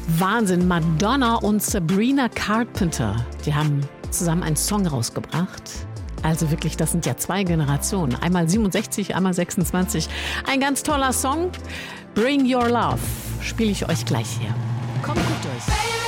Wahnsinn, Madonna und Sabrina Carpenter, die haben zusammen einen Song rausgebracht. Also wirklich, das sind ja 2 Generationen. Einmal 67, einmal 26. Ein ganz toller Song. Bring Your Love spiele ich euch gleich hier. Kommt gut durch.